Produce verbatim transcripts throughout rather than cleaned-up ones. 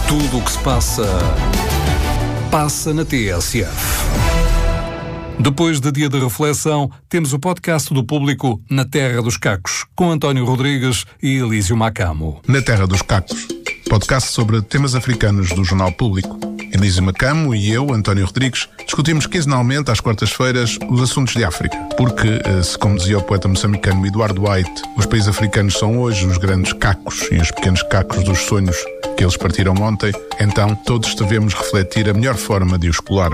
Tudo o que se passa, passa na T S F. Depois de dia de reflexão, temos o podcast do Público Na Terra dos Cacos, com António Rodrigues e Elísio Macamo. Na Terra dos Cacos, podcast sobre temas africanos do Jornal Público. Elísio Macamo e eu, António Rodrigues, discutimos quinzenalmente às quartas-feiras os assuntos de África. Porque, se como dizia o poeta moçambicano Eduardo White, os países africanos são hoje os grandes cacos e os pequenos cacos dos sonhos que eles partiram ontem, então todos devemos refletir a melhor forma de os colar.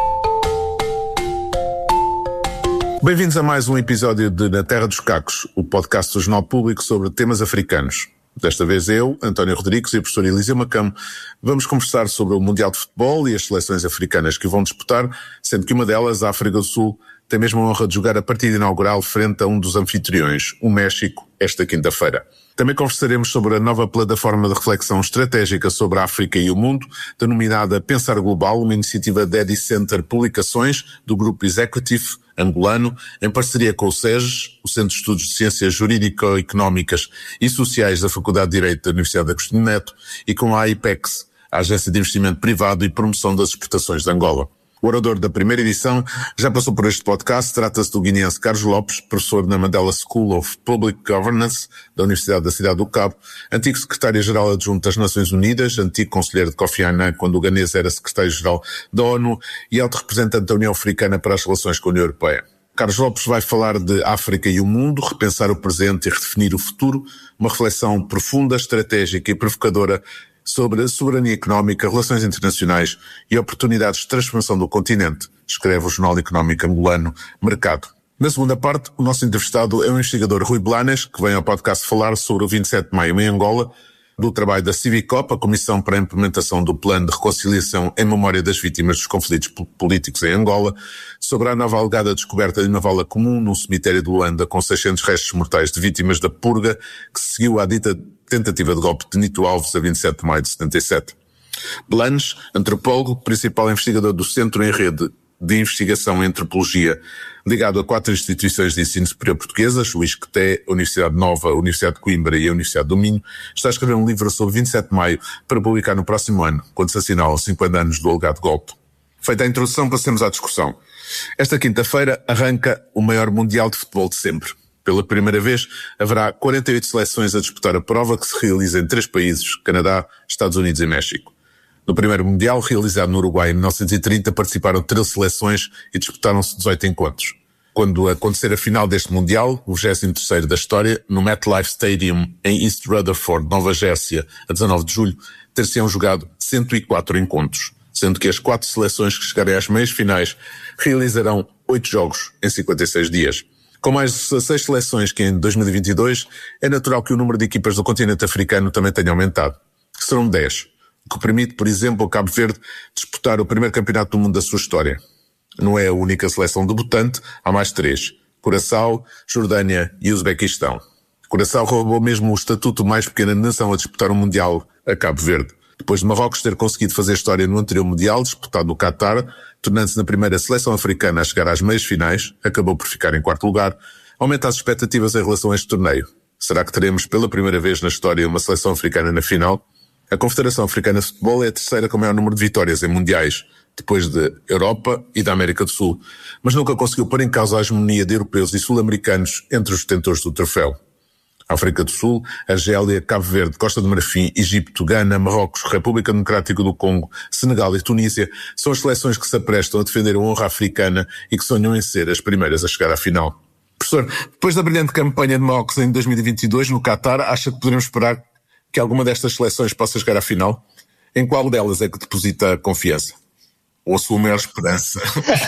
Bem-vindos a mais um episódio de Na Terra dos Cacos, o podcast do Jornal Público sobre temas africanos. Desta vez eu, António Rodrigues e o professor Elísio Macamo vamos conversar sobre o Mundial de Futebol e as seleções africanas que o vão disputar, sendo que uma delas, a África do Sul, tem mesmo a honra de jogar a partida inaugural frente a um dos anfitriões, o México, esta quinta-feira. Também conversaremos sobre a nova plataforma de reflexão estratégica sobre a África e o mundo, denominada Pensar Global, uma iniciativa da Edicenter Publicações, do grupo Executive angolano, em parceria com o SEGES, o Centro de Estudos de Ciências Jurídico-Económicas e Sociais da Faculdade de Direito da Universidade de Agostinho Neto, e com a AIPEX, a Agência de Investimento Privado e Promoção das Exportações de Angola. O orador da primeira edição já passou por este podcast. Trata-se do guineense Carlos Lopes, professor na Mandela School of Public Governance da Universidade da Cidade do Cabo, antigo secretário-geral adjunto das Nações Unidas, antigo conselheiro de Kofi Annan quando o Ganês era secretário-geral da ONU e alto representante da União Africana para as relações com a União Europeia. Carlos Lopes vai falar de África e o mundo, repensar o presente e redefinir o futuro, uma reflexão profunda, estratégica e provocadora sobre a soberania económica, relações internacionais e oportunidades de transformação do continente, escreve o Jornal Económico Angolano Mercado. Na segunda parte, o nosso entrevistado é o investigador Rui Blanes, que vem ao podcast falar sobre o vinte e sete de maio em Angola, do trabalho da Civicop, a Comissão para a Implementação do Plano de Reconciliação em Memória das Vítimas dos Conflitos Políticos em Angola, sobre a nova alegada descoberta de uma vala comum num cemitério de Luanda com seiscentos restos mortais de vítimas da purga, que se seguiu à dita tentativa de golpe de Nito Alves a vinte e sete de maio de setenta e sete. Blanes, antropólogo, principal investigador do Centro em Rede de Investigação em Antropologia, ligado a quatro instituições de ensino superior portuguesas, o ISCTE, a Universidade Nova, a Universidade de Coimbra e a Universidade do Minho, está a escrever um livro sobre vinte e sete de maio para publicar no próximo ano, quando se assinalam cinquenta anos do alegado golpe. Feita a introdução, passemos à discussão. Esta quinta-feira arranca o maior Mundial de Futebol de sempre. Pela primeira vez, haverá quarenta e oito seleções a disputar a prova, que se realiza em três países, Canadá, Estados Unidos e México. No primeiro Mundial, realizado no Uruguai em mil novecentos e trinta, participaram treze seleções e disputaram-se dezoito encontros. Quando acontecer a final deste Mundial, o vigésimo terceiro da história, no MetLife Stadium, em East Rutherford, Nova Jersey, a dezanove de julho, ter-se-ão jogado cento e quatro encontros, sendo que as quatro seleções que chegarem às meias finais realizarão oito jogos em cinquenta e seis dias. Com mais de dezasseis seleções que em dois mil e vinte e dois, é natural que o número de equipas do continente africano também tenha aumentado. Serão dez, o que permite, por exemplo, ao Cabo Verde disputar o primeiro campeonato do mundo da sua história. Não é a única seleção debutante, há mais três: Curaçao, Jordânia e Uzbequistão. Curaçao roubou mesmo o estatuto mais pequena nação a disputar um Mundial a Cabo Verde. Depois de Marrocos ter conseguido fazer história no anterior Mundial, disputado no Qatar, tornando-se na primeira seleção africana a chegar às meias finais, acabou por ficar em quarto lugar, aumenta as expectativas em relação a este torneio. Será que teremos pela primeira vez na história uma seleção africana na final? A Confederação Africana de Futebol é a terceira com o maior número de vitórias em mundiais, depois da Europa e da América do Sul, mas nunca conseguiu pôr em causa a hegemonia de europeus e sul-americanos entre os detentores do troféu. África do Sul, Argélia, Cabo Verde, Costa do Marfim, Egito, Gana, Marrocos, República Democrática do Congo, Senegal e Tunísia são as seleções que se aprestam a defender a honra africana e que sonham em ser as primeiras a chegar à final. Professor, depois da brilhante campanha de Marrocos em dois mil e vinte e dois no Qatar, acha que poderemos esperar que alguma destas seleções possa chegar à final? Em qual delas é que deposita a confiança? Ou a sua maior esperança?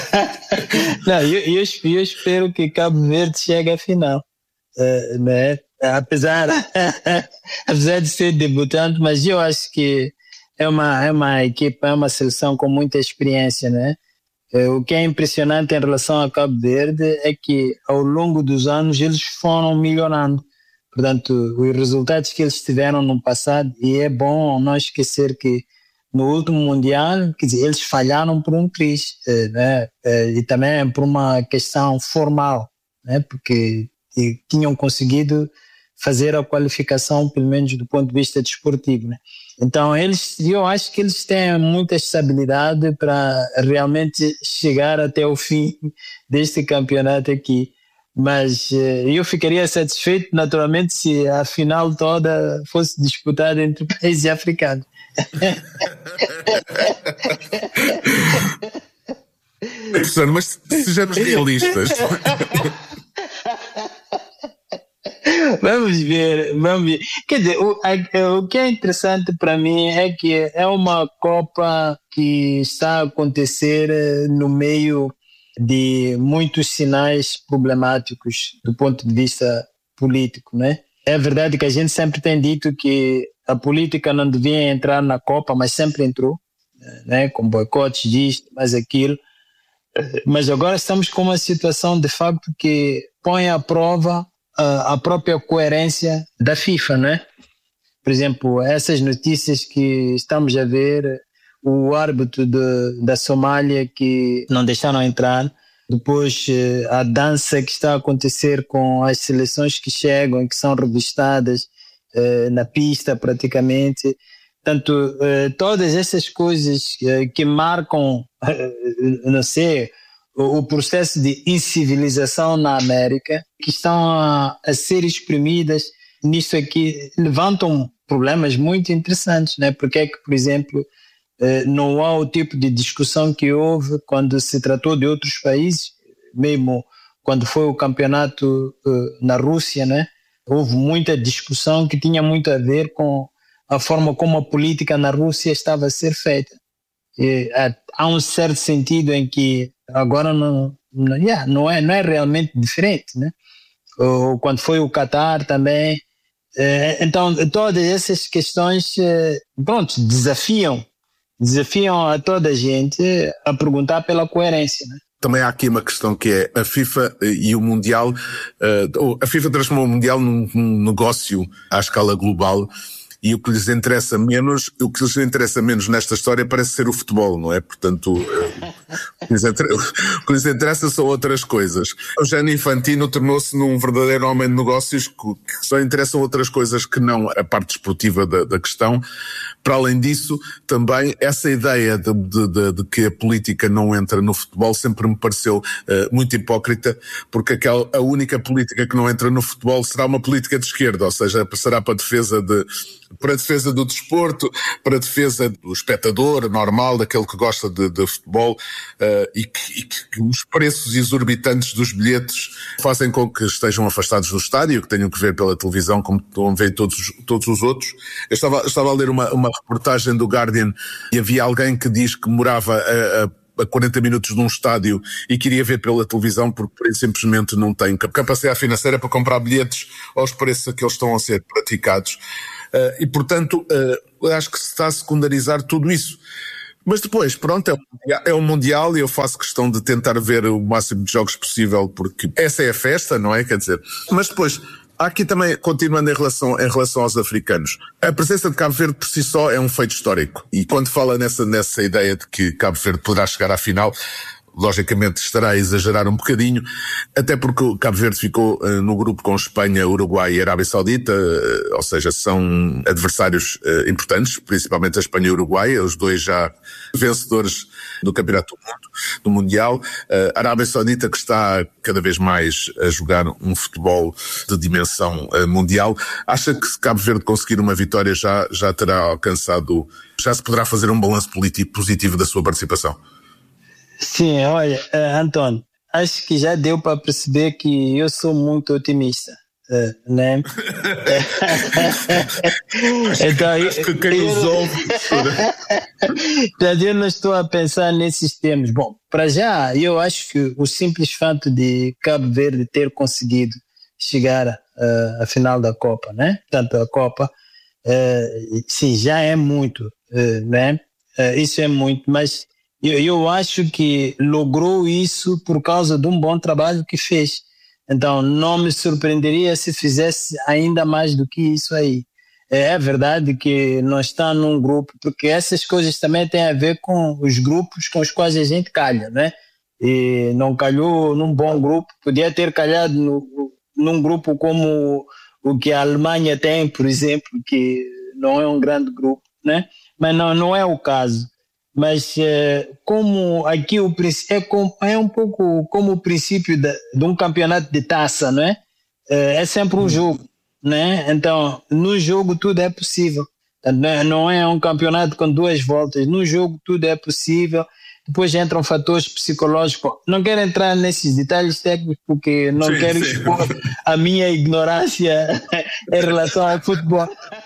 Não, eu, eu, eu espero que Cabo Verde chegue à final. Uh, né? Apesar, apesar de ser debutante, mas eu acho que é uma, é uma equipa, é uma seleção com muita experiência, né? O que é impressionante em relação a Cabo Verde é que ao longo dos anos eles foram melhorando. Portanto, os resultados que eles tiveram no passado, e é bom não esquecer que no último Mundial, quer dizer, eles falharam por um triz, né? E também por uma questão formal, né? Porque tinham conseguido fazer a qualificação, pelo menos do ponto de vista desportivo, né? Então, eles, eu acho que eles têm muita estabilidade para realmente chegar até o fim deste campeonato aqui. Mas eh, eu ficaria satisfeito, naturalmente, se a final toda fosse disputada entre países africanos. Professor, mas sejamos realistas. Vamos ver, vamos ver. Quer dizer, o, a, o que é interessante para mim é que é uma Copa que está a acontecer no meio de muitos sinais problemáticos do ponto de vista político, né? É verdade que a gente sempre tem dito que a política não devia entrar na Copa, mas sempre entrou, né? Com boicotes disto, mais aquilo. Mas agora estamos com uma situação de facto que põe à prova a, a própria coerência da FIFA, né? Por exemplo, essas notícias que estamos a ver, o árbitro de, da Somália que não deixaram entrar, depois a dança que está a acontecer com as seleções que chegam e que são revistadas eh, na pista praticamente. Portanto, eh, todas essas coisas eh, que marcam, eh, não sei, o, o processo de incivilização na América, que estão a, a ser exprimidas nisso aqui, levantam problemas muito interessantes, né? Porque é que, por exemplo, eh, não há o tipo de discussão que houve quando se tratou de outros países, mesmo quando foi o campeonato eh, na Rússia, né? Houve muita discussão que tinha muito a ver com a forma como a política na Rússia estava a ser feita. E há um certo sentido em que agora não, não, yeah, não, é, não é realmente diferente, né? Ou quando foi o Qatar também. Então, todas essas questões, pronto, desafiam, desafiam a toda a gente a perguntar pela coerência, né? Também há aqui uma questão que é a FIFA e o Mundial. A FIFA transformou o Mundial num, num negócio à escala global. E o que lhes interessa menos, o que lhes interessa menos nesta história parece ser o futebol, não é? Portanto, o que lhes interessa, o que lhes interessa são outras coisas. O Gianni Infantino tornou-se num verdadeiro homem de negócios que só interessam outras coisas que não a parte desportiva da, da questão. Para além disso, também essa ideia de, de, de, de que a política não entra no futebol sempre me pareceu uh, muito hipócrita, porque aquela, a única política que não entra no futebol será uma política de esquerda, ou seja, será para a defesa de para a defesa do desporto, para a defesa do espectador normal, daquele que gosta de, de futebol, uh, e, que, e que os preços exorbitantes dos bilhetes fazem com que estejam afastados do estádio, que tenham que ver pela televisão como veem todos, todos os outros. Eu estava, estava a ler uma, uma reportagem do Guardian e havia alguém que diz que morava a, a a quarenta minutos de um estádio e queria ver pela televisão porque simplesmente não tem capacidade financeira para comprar bilhetes aos preços a que eles estão a ser praticados. Uh, e, portanto, uh, acho que se está a secundarizar tudo isso. Mas depois, pronto, é um, é um Mundial e eu faço questão de tentar ver o máximo de jogos possível porque essa é a festa, não é? Quer dizer, mas depois... Há aqui também, continuando em relação, em relação aos africanos, a presença de Cabo Verde por si só é um feito histórico. E quando fala nessa, nessa ideia de que Cabo Verde poderá chegar à final, logicamente estará a exagerar um bocadinho, até porque o Cabo Verde ficou uh, no grupo com Espanha, Uruguai e Arábia Saudita, uh, ou seja, são adversários uh, importantes, principalmente a Espanha e o Uruguai, os dois já vencedores do Campeonato do Mundo, do Mundial. Uh, a Arábia Saudita que está cada vez mais a jogar um futebol de dimensão uh, mundial. Acha que se Cabo Verde conseguir uma vitória já, já terá alcançado, já se poderá fazer um balanço político positivo da sua participação? Sim, olha, uh, António, acho que já deu para perceber que eu sou muito otimista, uh, né? Então, acho que quem nos ouve... eu não estou a pensar nesses termos. Bom, para já, eu acho que o simples fato de Cabo Verde ter conseguido chegar uh, à final da Copa, né? Tanto a Copa, uh, sim, já é muito, uh, né? Uh, isso é muito, mas Eu, eu acho que logrou isso por causa de um bom trabalho que fez. Então, não me surpreenderia se fizesse ainda mais do que isso aí. É verdade que não está num grupo, porque essas coisas também têm a ver com os grupos com os quais a gente calha, né? E não calhou num bom grupo, podia ter calhado no, num grupo como o que a Alemanha tem, por exemplo, que não é um grande grupo, né? Mas não, não é o caso. Mas eh, como aqui o é, com, é um pouco como o princípio de, de um campeonato de taça, não é? Eh, é sempre um jogo, né? Então, no jogo tudo é possível. Não é um campeonato com duas voltas. No jogo tudo é possível. Depois entram fatores psicológicos. Não quero entrar nesses detalhes técnicos porque não sim, quero sim. expor a minha ignorância em relação ao futebol.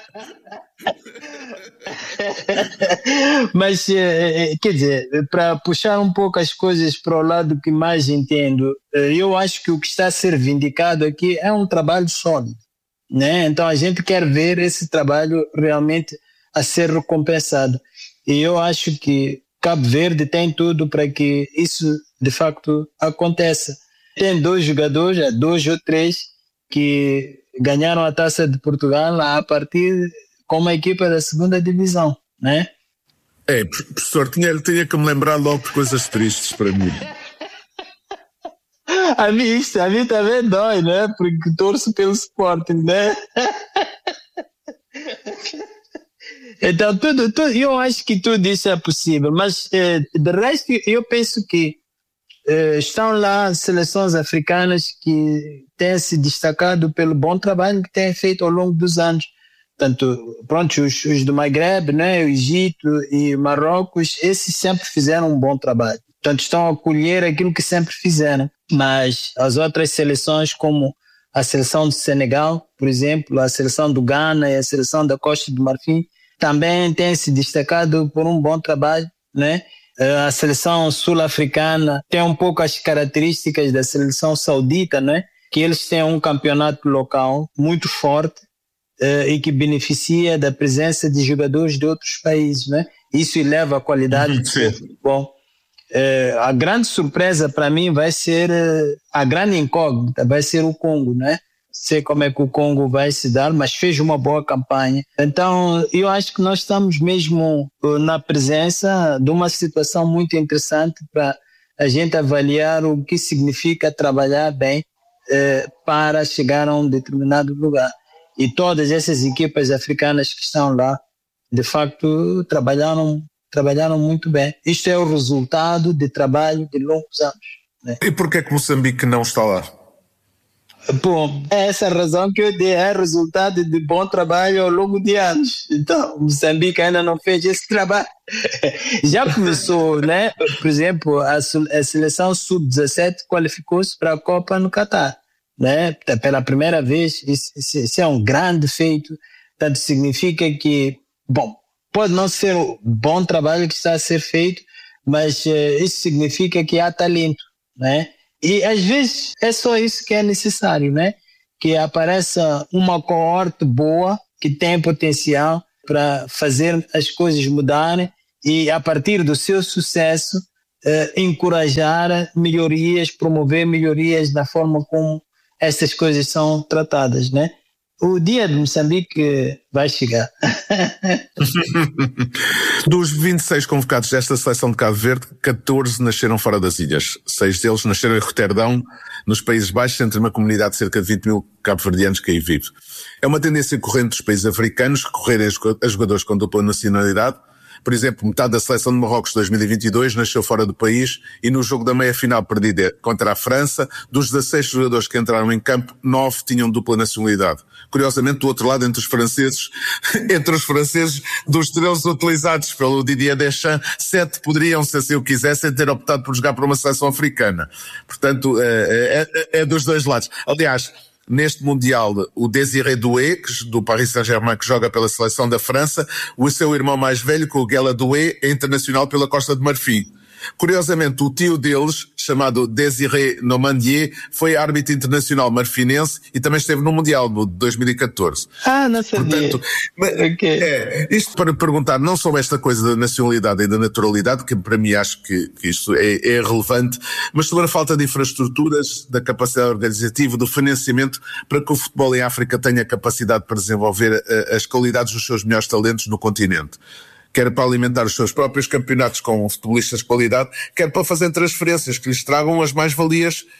Mas, quer dizer, para puxar um pouco as coisas para o lado que mais entendo, eu acho que o que está a ser vindicado aqui é um trabalho sólido, né? Então a gente quer ver esse trabalho realmente a ser recompensado. E eu acho que Cabo Verde tem tudo para que isso de facto aconteça. Tem dois jogadores, dois ou três, que ganharam a Taça de Portugal a partir com uma equipa da segunda divisão, né? É, professor, tinha, tinha que me lembrar logo de coisas tristes para mim. A mim isto, a mim também dói, né? Porque torço pelo Sporting, né? Então, tudo, tudo, eu acho que tudo isso é possível, mas eh, de resto eu penso que eh, estão lá seleções africanas que têm se destacado pelo bom trabalho que têm feito ao longo dos anos. Portanto, pronto, os, os do Maghreb, né, o Egito e Marrocos, esses sempre fizeram um bom trabalho. Portanto, estão a colher aquilo que sempre fizeram. Mas as outras seleções, como a seleção do Senegal, por exemplo, a seleção do Ghana e a seleção da Costa do Marfim, também têm se destacado por um bom trabalho, né? A seleção sul-africana tem um pouco as características da seleção saudita, né? Que eles têm um campeonato local muito forte uh, e que beneficia da presença de jogadores de outros países, né? Isso eleva a qualidade do futebol. Uh, a grande surpresa para mim vai ser uh, a grande incógnita, vai ser o Congo, né? Sei como é que o Congo vai se dar, mas fez uma boa campanha. Então, eu acho que nós estamos mesmo uh, na presença de uma situação muito interessante para a gente avaliar o que significa trabalhar bem uh, para chegar a um determinado lugar. E todas essas equipas africanas que estão lá, de facto, trabalharam, trabalharam muito bem. Isto é o resultado de trabalho de longos anos, né? E por que é que Moçambique não está lá? Bom, é essa a razão que eu dei, é resultado de bom trabalho ao longo de anos. Então, Moçambique ainda não fez esse trabalho. Já começou, né? Por exemplo, a, a seleção sub dezassete qualificou-se para a Copa no Catar, né? Pela primeira vez, isso, isso é um grande feito. Portanto, significa que, bom, pode não ser um bom trabalho que está a ser feito, mas uh, isso significa que há talento, né? E às vezes é só isso que é necessário, né? Que apareça uma coorte boa, que tem potencial para fazer as coisas mudarem e, a partir do seu sucesso, eh, encorajar melhorias, promover melhorias na forma como essas coisas são tratadas, né? O dia de Moçambique vai chegar. Dos vinte e seis convocados desta seleção de Cabo Verde, catorze nasceram fora das ilhas. Seis deles nasceram em Roterdão, nos Países Baixos, entre uma comunidade de cerca de vinte mil cabo-verdianos que aí vive. É uma tendência corrente dos países africanos recorrerem a jogadores com dupla nacionalidade. Por exemplo, metade da seleção de Marrocos de dois mil e vinte e dois nasceu fora do país e no jogo da meia-final perdida contra a França, dos dezasseis jogadores que entraram em campo, nove tinham dupla nacionalidade. Curiosamente, do outro lado, entre os franceses, entre os franceses, dos treze utilizados pelo Didier Deschamps, sete poderiam, se assim o quisessem, ter optado por jogar para uma seleção africana. Portanto, é, é, é dos dois lados. Aliás, neste Mundial, o Désiré Doué, do Paris Saint-Germain, que joga pela seleção da França, o seu irmão mais velho, o Guela Doué, é internacional pela Costa de Marfim. Curiosamente, o tio deles, chamado Désiré Nomandier, foi árbitro internacional marfinense e também esteve no Mundial de dois mil e catorze. Ah, não sabia. Portanto, okay. é, isto para perguntar não só esta coisa da nacionalidade e da naturalidade, que para mim acho que, que isto é, é relevante, mas sobre a falta de infraestruturas, da capacidade organizativa, do financiamento, para que o futebol em África tenha capacidade para desenvolver a, as qualidades dos seus melhores talentos no continente. Quer para alimentar os seus próprios campeonatos com futebolistas de qualidade, quer para fazer transferências que lhes tragam as mais-valias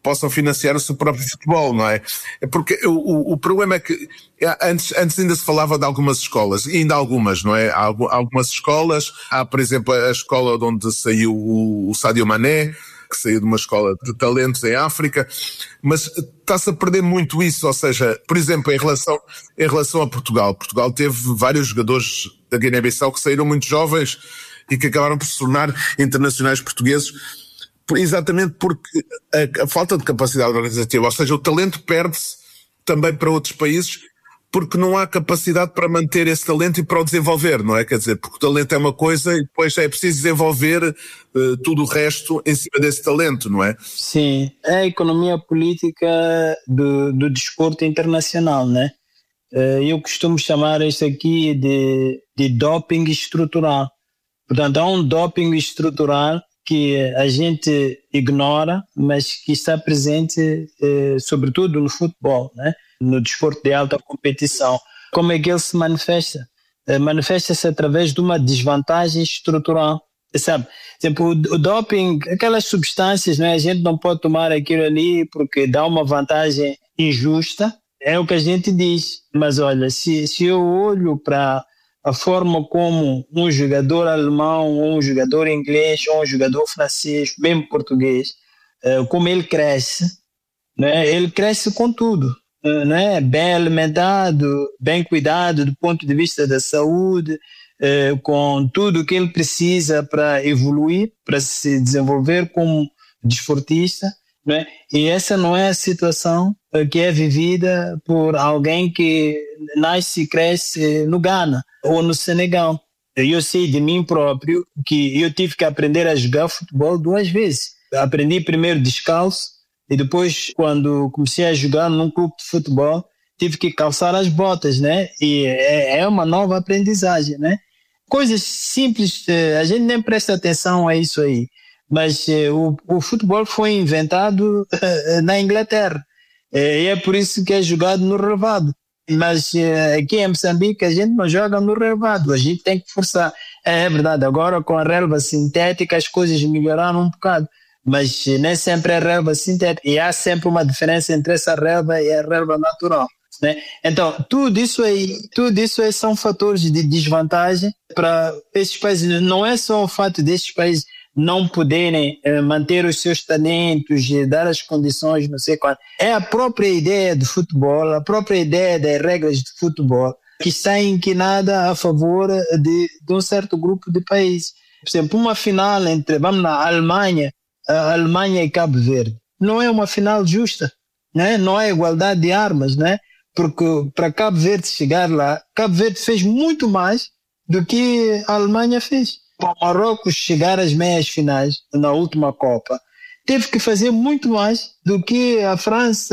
possam financiar o seu próprio futebol, não é? Porque o, o problema é que antes, antes ainda se falava de algumas escolas, e ainda algumas, não é? Há algumas escolas, há por exemplo a escola de onde saiu o, o Sadio Mané, que saiu de uma escola de talentos em África, mas está-se a perder muito isso, ou seja, por exemplo, em relação, em relação a Portugal, Portugal teve vários jogadores da Guiné-Bissau que saíram muito jovens e que acabaram por se tornar internacionais portugueses, exatamente porque a, a falta de capacidade organizativa, ou seja, o talento perde-se também para outros países, porque não há capacidade para manter esse talento e para o desenvolver, não é? Quer dizer, porque o talento é uma coisa e depois é preciso desenvolver uh, tudo o resto em cima desse talento, não é? Sim, é a economia política do, do desporto internacional, né? Uh, eu costumo chamar isso aqui de, de doping estrutural. Portanto, há um doping estrutural que a gente ignora, mas que está presente uh, sobretudo no futebol, né? No desporto de alta competição. Como é que ele se manifesta? Uh, manifesta-se através de uma desvantagem estrutural, sabe? Tipo, o doping, aquelas substâncias, né? A gente não pode tomar aquilo ali porque dá uma vantagem injusta, é o que a gente diz. Mas olha, se, se eu olho para a forma como um jogador alemão, ou um jogador inglês, ou um jogador francês, mesmo português, uh, como ele cresce, né? Ele cresce com tudo. Né, bem alimentado, bem cuidado do ponto de vista da saúde, eh, com tudo o que ele precisa para evoluir, para se desenvolver como desportista, né? E essa não é a situação eh, que é vivida por alguém que nasce e cresce no Ghana ou no Senegal. Eu sei de mim próprio que eu tive que aprender a jogar futebol duas vezes. Aprendi primeiro descalço, e depois, quando comecei a jogar num clube de futebol, tive que calçar as botas, né? E é, é uma nova aprendizagem, né? Coisas simples, a gente nem presta atenção a isso aí. Mas eh, o, o futebol foi inventado eh, na Inglaterra. Eh, e é por isso que é jogado no relvado. Mas eh, aqui em Moçambique a gente não joga no relvado, a gente tem que forçar. É, é verdade, agora com a relva sintética as coisas melhoraram um bocado. Mas nem sempre é relva sintética, e há sempre uma diferença entre essa relva e a relva natural, né? Então, tudo isso aí, tudo isso aí são fatores de desvantagem para esses países. Não é só o fato desses países não poderem eh, manter os seus talentos e dar as condições, não sei qual. É a própria ideia do futebol, a própria ideia das regras de futebol que está inclinada a favor de, de um certo grupo de países. Por exemplo, uma final entre, vamos na Alemanha, a Alemanha e Cabo Verde. Não é uma final justa, né? Não é igualdade de armas, né? Porque para Cabo Verde chegar lá, Cabo Verde fez muito mais do que a Alemanha fez. Para o Marrocos chegar às meias finais na última Copa, teve que fazer muito mais do que a França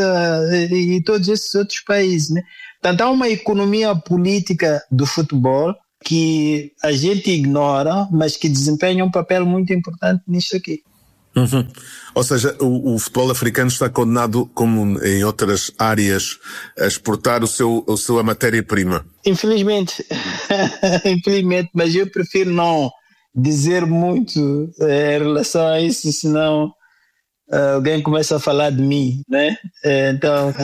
e, e todos esses outros países, né? Portanto, há uma economia política do futebol que a gente ignora, mas que desempenha um papel muito importante nisso aqui. Uhum. Ou seja, o, o futebol africano está condenado, como em outras áreas, a exportar o seu, a sua matéria-prima. Infelizmente, infelizmente, mas eu prefiro não dizer muito eh, em relação a isso, senão uh, alguém começa a falar de mim, né? Então,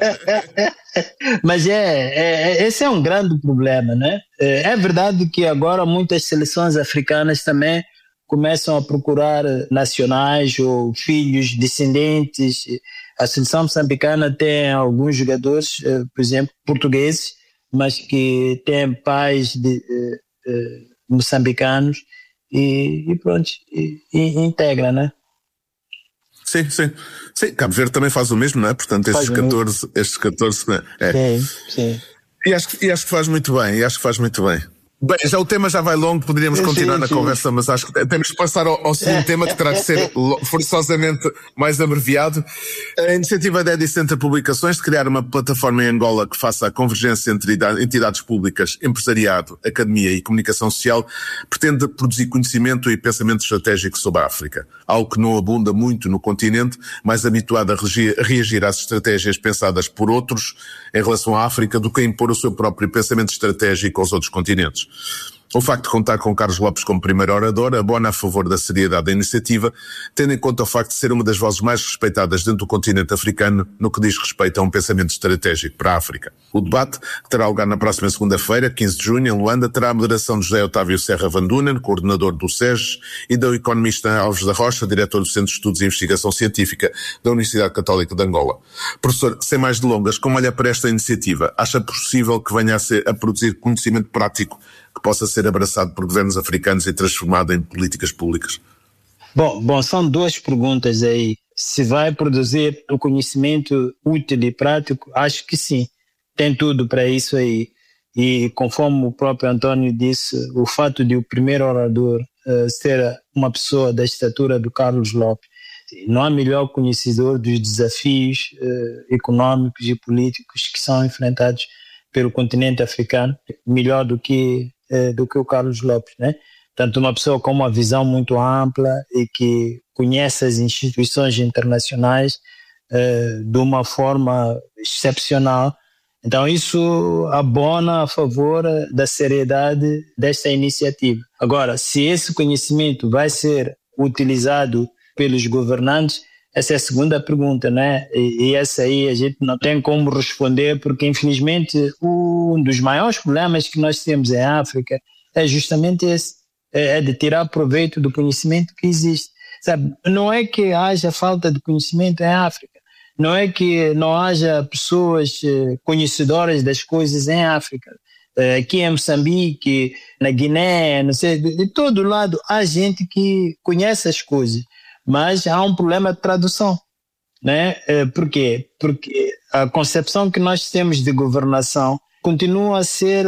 mas é, é, esse é um grande problema, né? É verdade que agora muitas seleções africanas também começam a procurar nacionais ou filhos descendentes. A seleção moçambicana tem alguns jogadores, por exemplo, portugueses, mas que têm pais de, de, de moçambicanos e, e pronto, e, e integra, né? Sim, sim. Sim, Cabo Verde também faz o mesmo, não é? Portanto, estes catorze, estes catorze, é. Sim, sim. E acho, e acho que faz muito bem, e acho que faz muito bem. Bem, já o tema já vai longo, poderíamos continuar sim, na sim. conversa, mas acho que temos que passar ao, ao segundo tema, que terá de ser forçosamente mais abreviado. A iniciativa da Edicenter Publicações de criar uma plataforma em Angola que faça a convergência entre entidades públicas, empresariado, academia e comunicação social pretende produzir conhecimento e pensamento estratégico sobre a África, algo que não abunda muito no continente, mais habituado a reagir às estratégias pensadas por outros em relação à África do que a impor o seu próprio pensamento estratégico aos outros continentes. O facto de contar com Carlos Lopes como primeiro orador abona a favor da seriedade da iniciativa, tendo em conta o facto de ser uma das vozes mais respeitadas dentro do continente africano no que diz respeito a um pensamento estratégico para a África. O debate, que terá lugar na próxima segunda-feira, quinze de junho, em Luanda, terá a moderação de José Otávio Serra Van Dunen, coordenador do S E G S, e do economista Alves da Rocha, diretor do Centro de Estudos e Investigação Científica da Universidade Católica de Angola. Professor, sem mais delongas, como olha para esta iniciativa? Acha possível que venha a, ser, a produzir conhecimento prático que possa ser abraçado por governos africanos e transformado em políticas públicas? Bom, bom, são duas perguntas aí. Se vai produzir o conhecimento útil e prático, acho que sim. Tem tudo para isso aí. E conforme o próprio Antônio disse, o fato de o primeiro orador uh, ser uma pessoa da estatura do Carlos Lopes, não há melhor conhecedor dos desafios uh, econômicos e políticos que são enfrentados pelo continente africano, melhor do que do que o Carlos Lopes, né? Tanto uma pessoa com uma visão muito ampla e que conhece as instituições internacionais eh, de uma forma excepcional. Então isso abona a favor da seriedade desta iniciativa. Agora, se esse conhecimento vai ser utilizado pelos governantes, essa é a segunda pergunta, né? E, e essa aí a gente não tem como responder, porque infelizmente um dos maiores problemas que nós temos em África é justamente esse, é, é de tirar proveito do conhecimento que existe. Sabe? Não é que haja falta de conhecimento em África, não é que não haja pessoas conhecedoras das coisas em África. Aqui em Moçambique, na Guiné, não sei, de todo lado há gente que conhece as coisas. Mas há um problema de tradução, né? Por quê? Porque a concepção que nós temos de governação continua a ser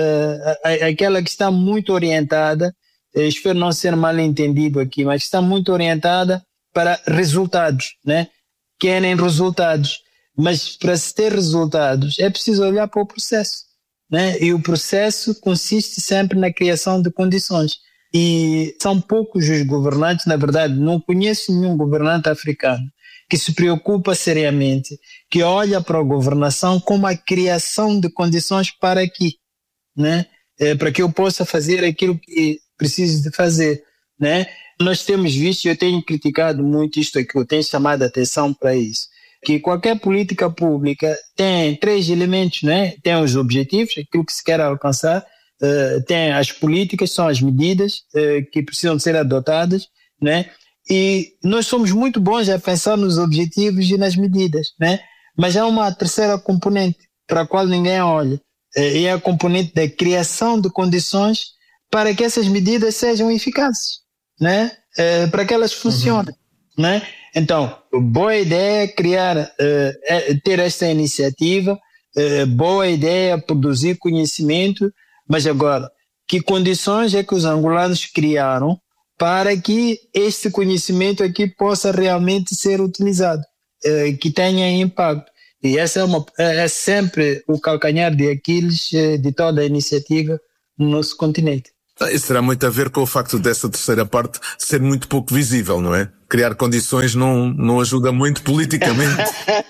uh, aquela que está muito orientada, espero não ser mal entendido aqui, mas está muito orientada para resultados, né? Querem resultados, mas para se ter resultados é preciso olhar para o processo, né? E o processo consiste sempre na criação de condições. E são poucos os governantes, na verdade, não conheço nenhum governante africano que se preocupa seriamente, que olha para a governação como a criação de condições para aqui, né? É, para que eu possa fazer aquilo que preciso de fazer, né? Nós temos visto, eu tenho criticado muito isto aqui, eu tenho chamado a atenção para isso, que qualquer política pública tem três elementos, né? Tem os objetivos, aquilo que se quer alcançar, Uh, tem as políticas, são as medidas uh, que precisam ser adotadas, né? E nós somos muito bons a pensar nos objetivos e nas medidas, né? Mas há uma terceira componente para a qual ninguém olha, uh, e é a componente da criação de condições para que essas medidas sejam eficazes, né? Uh, para que elas funcionem, uhum. né? Então, boa ideia criar, uh, ter esta iniciativa, uh, boa ideia produzir conhecimento. Mas agora, que condições é que os angolanos criaram para que este conhecimento aqui possa realmente ser utilizado, eh, que tenha impacto? E essa é, uma, é sempre o calcanhar de Aquiles eh, de toda a iniciativa no nosso continente. Isso terá muito a ver com o facto dessa terceira parte ser muito pouco visível, não é? Criar condições não, não ajuda muito politicamente.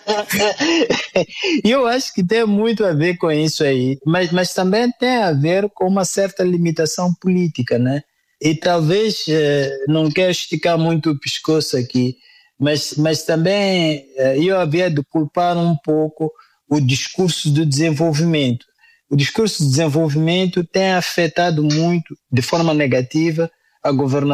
Eu acho que tem muito a ver com isso aí, mas, mas também tem a ver com uma certa limitação política, né? E talvez, eh, não quero esticar muito o pescoço aqui, mas, mas também eh, eu havia de culpar um pouco o discurso do desenvolvimento. O discurso de desenvolvimento tem afetado muito, de forma negativa, a governação